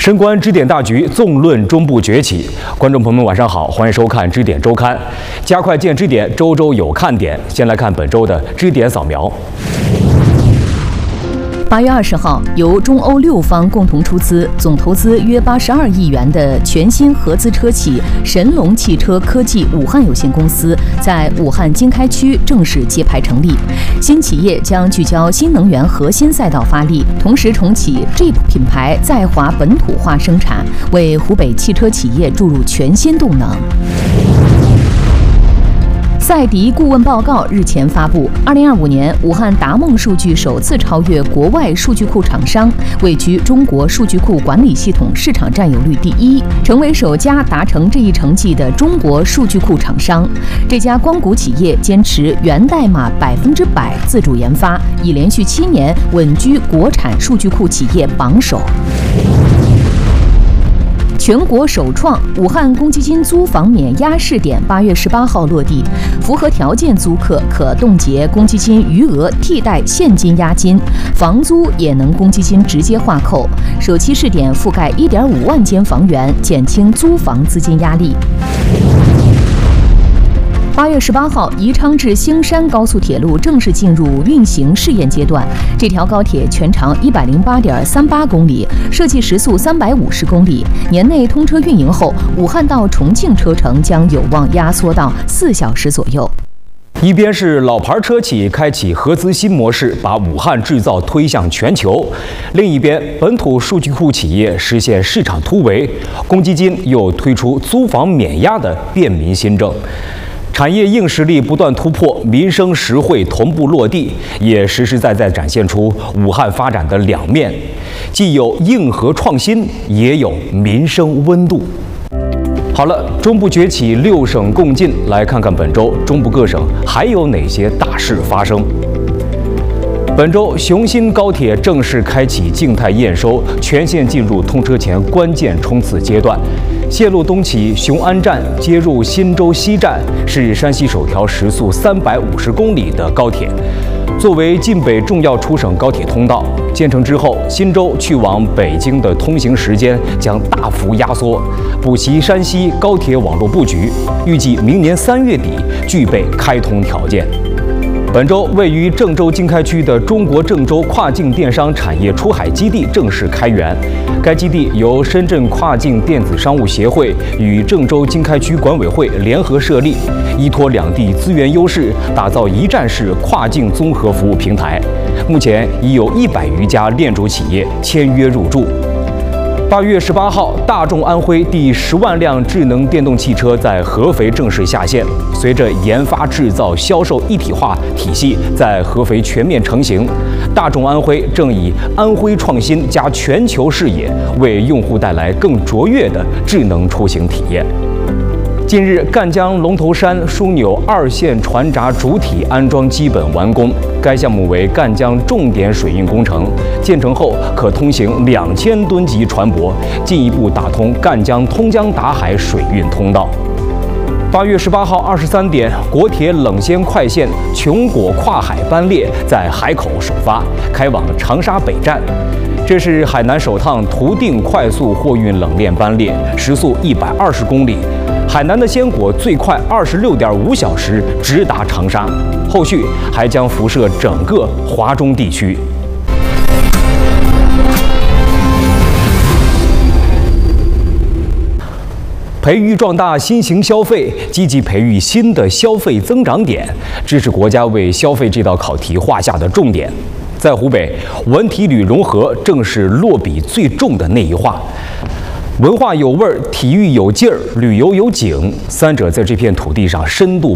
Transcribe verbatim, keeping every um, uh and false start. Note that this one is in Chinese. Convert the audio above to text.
深观支点大局，纵论中部崛起。观众朋友们，晚上好，欢迎收看支点周刊，加快见支点，周周有看点。先来看本周的支点扫描。 八月二十号，由中欧六方共同出资，总投资约八十二亿元的全新合资车企神龙汽车科技武汉有限公司在武汉经开区正式揭牌成立。新企业将聚焦新能源核心赛道发力，同时重启 Jeep 品牌在华本土化生产，为湖北汽车企业注入全新动能。 赛迪顾问报告日前发布，二零二五年武汉达梦数据首次超越国外数据库厂商，位居中国数据库管理系统市场占有率第一，成为首家达成这一成绩的中国数据库厂商。这家光谷企业坚持源代码百分之百自主研发，已连续七年稳居国产数据库企业榜首。 全国首创武汉公积金租房免押试点，八月十八号落地。符合条件租客可冻结公积金余额，替代现金押金，房租也能公积金直接划扣。首期试点覆盖一点五万间房源，减轻租房资金压力。 八月十八号，宜昌至兴山高速铁路正式进入运行试验阶段。这条高铁全长一百零八点三八公里，设计时速三百五十公里。年内通车运营后，武汉到重庆车程将有望压缩到四小时左右。 一边是老牌车企开启合资新模式，把武汉制造推向全球；另一边，本土数据库企业实现市场突围，公积金又推出租房免押的便民新政。 产业硬实力不断突破，民生实惠同步落地，也实实在在展现出武汉发展的两面，既有硬核创新，也有民生温度。好了，中部崛起，六省共进，来看看本周中部各省还有哪些大事发生。 本周，雄新高铁正式开启静态验收，全线进入通车前关键冲刺阶段。线路东起雄安站，接入新洲西站，是山西首条时速三百五十公里的高铁。作为晋北重要出省高铁通道，建成之后，新洲去往北京的通行时间将大幅压缩，补齐山西高铁网络布局，预计明年三月底具备开通条件。 本周，位于郑州经开区的中国郑州跨境电商产业出海基地正式开园。该基地由深圳跨境电子商务协会与郑州经开区管委会联合设立，依托两地资源优势，打造一站式跨境综合服务平台。目前已有一百余家链主企业签约入驻。 八月十八号，大众安徽第十万辆智能电动汽车在合肥正式下线。随着研发、制造、销售一体化体系在合肥全面成型，大众安徽正以安徽创新加全球视野，为用户带来更卓越的智能出行体验。 近日，赣江龙头山枢纽二线船闸主体安装基本完工。该项目为赣江重点水运工程，建成后可通行两千吨级船舶，进一步打通赣江通江达海水运通道。八月十八号二十三点，国铁冷鲜快线琼果跨海班列在海口首发，开往长沙北站。 这是海南首趟途定快速货运冷链班列，时速一百二十公里。海南的鲜果最快二十六点五小时直达长沙，后续还将辐射整个华中地区。培育壮大新型消费，积极培育新的消费增长点，这是国家为消费这道考题画下的重点。 在湖北，文体旅融合正是落笔最重的那一画。文化有味儿，体育有劲儿，旅游有景，三者在这片土地上深度